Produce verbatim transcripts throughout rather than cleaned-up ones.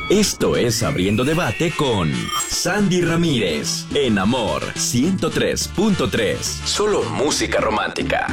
Esto es Abriendo Debate con Sandy Ramírez, en Amor ciento tres punto tres. Solo música romántica.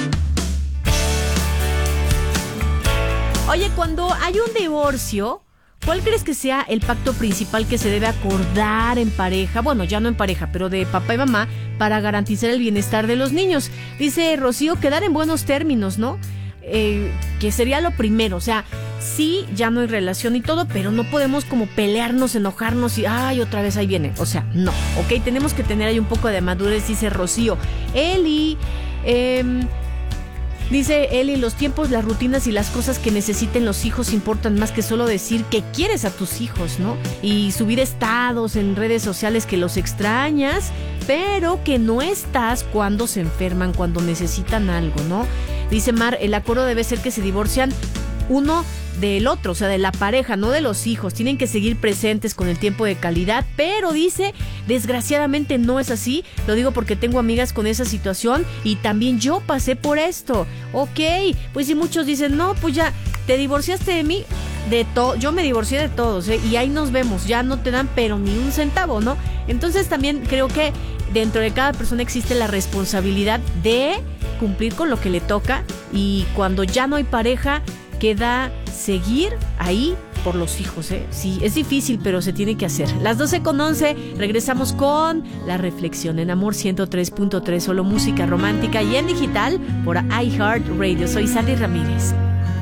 Oye, cuando hay un divorcio, ¿cuál crees que sea el pacto principal que se debe acordar en pareja? Bueno, ya no en pareja, pero de papá y mamá, para garantizar el bienestar de los niños. Dice Rocío, quedar en buenos términos, ¿no? Eh, que sería lo primero, o sea, sí, ya no hay relación y todo, pero no podemos como pelearnos, enojarnos y ay, otra vez ahí viene, o sea, no, ok, tenemos que tener ahí un poco de madurez, dice Rocío. Eli, eh, dice Eli, los tiempos, las rutinas y las cosas que necesiten los hijos importan más que solo decir que quieres a tus hijos, ¿no? Y subir estados en redes sociales que los extrañas, pero que no estás cuando se enferman, cuando necesitan algo, ¿no? Dice Mar, el acuerdo debe ser que se divorcian uno del otro, o sea, de la pareja, no de los hijos. Tienen que seguir presentes con el tiempo de calidad, pero dice, desgraciadamente no es así. Lo digo porque tengo amigas con esa situación y también yo pasé por esto. Ok, pues si muchos dicen, no, pues ya, te divorciaste de mí, de todo, yo me divorcié de todos, ¿eh? Y ahí nos vemos, ya no te dan pero ni un centavo, ¿no? Entonces también creo que dentro de cada persona existe la responsabilidad de cumplir con lo que le toca, y cuando ya no hay pareja queda seguir ahí por los hijos, ¿eh? Sí, es difícil, pero se tiene que hacer. Las doce con once, regresamos con la reflexión en Amor ciento tres punto tres, solo música romántica y en digital por iHeartRadio. Soy Sandy Ramírez.